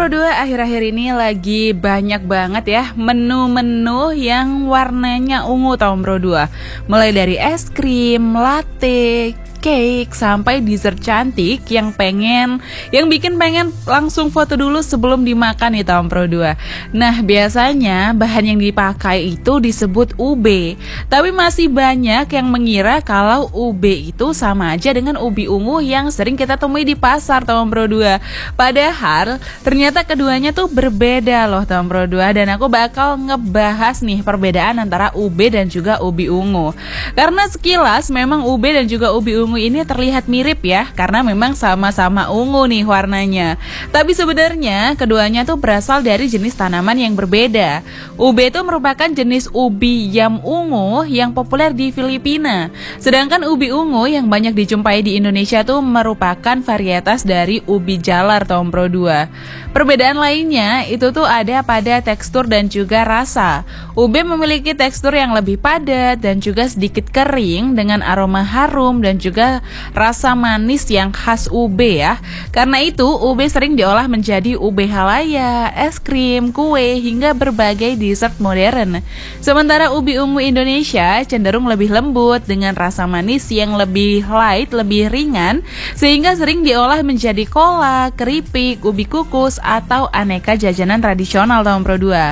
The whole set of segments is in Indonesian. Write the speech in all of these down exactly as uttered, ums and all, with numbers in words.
Pro dua, akhir-akhir ini lagi banyak banget ya menu-menu yang warnanya ungu Tom Pro dua. Mulai dari es krim, latte, cake, sampai dessert cantik yang pengen, yang bikin pengen langsung foto dulu sebelum dimakan nih Tom Pro dua. Nah, biasanya bahan yang dipakai itu disebut ube, tapi masih banyak yang mengira kalau ube itu sama aja dengan ubi ungu yang sering kita temui di pasar Tom Pro dua. Padahal ternyata keduanya tuh berbeda loh Tom Pro dua, dan aku bakal ngebahas nih perbedaan antara ube dan juga ubi ungu. Karena sekilas memang ube dan juga ubi ungu ini terlihat mirip ya, karena memang sama-sama ungu nih warnanya. Tapi sebenarnya keduanya tuh berasal dari jenis tanaman yang berbeda. Ube itu merupakan jenis ubi yam ungu yang populer di Filipina. Sedangkan ubi ungu yang banyak dijumpai di Indonesia tuh merupakan varietas dari ubi jalar Tom Pro dua. Perbedaan lainnya itu tuh ada pada tekstur dan juga rasa. Ube memiliki tekstur yang lebih padat dan juga sedikit kering dengan aroma harum dan juga rasa manis yang khas ube ya. Karena itu ube sering diolah menjadi ube halaya, es krim, kue, hingga berbagai dessert modern. Sementara ubi ungu Indonesia cenderung lebih lembut dengan rasa manis yang lebih light, lebih ringan, sehingga sering diolah menjadi kolak, keripik, ubi kukus, atau aneka jajanan tradisional Tom Pro dua.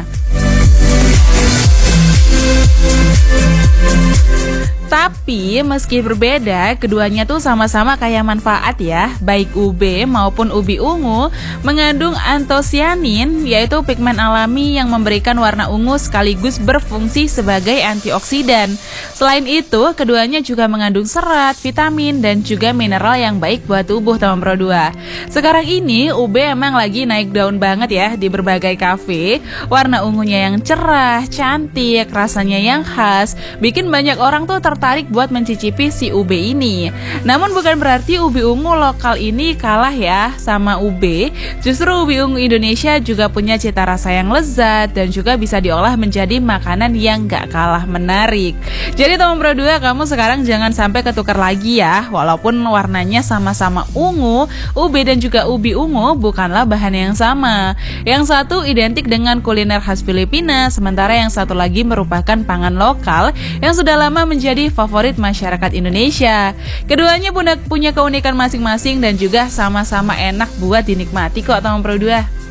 Tapi meski berbeda, keduanya tuh sama-sama kaya manfaat ya. Baik ube maupun ubi ungu mengandung antosianin, yaitu pigmen alami yang memberikan warna ungu sekaligus berfungsi sebagai antioksidan. Selain itu, keduanya juga mengandung serat, vitamin, dan juga mineral yang baik buat tubuh Tom Pro dua. Sekarang ini ube emang lagi naik daun banget ya di berbagai kafe. Warna ungunya yang cerah, cantik, rasanya yang khas, bikin banyak orang tuh tertarik buat mencicipi si ube ini. Namun bukan berarti ubi ungu lokal ini kalah ya sama ube. Justru ubi ungu Indonesia juga punya cita rasa yang lezat dan juga bisa diolah menjadi makanan yang gak kalah menarik. Jadi Tom Pro dua, kamu sekarang jangan sampai ketukar lagi ya. Walaupun warnanya sama-sama ungu, ube dan juga ubi ungu bukanlah bahan yang sama. Yang satu identik dengan kuliner khas Filipina, sementara yang satu lagi merupakan pangan lokal yang sudah lama menjadi favorit masyarakat Indonesia. Keduanya punya keunikan masing-masing dan juga sama-sama enak buat dinikmati kok Tom Pro dua.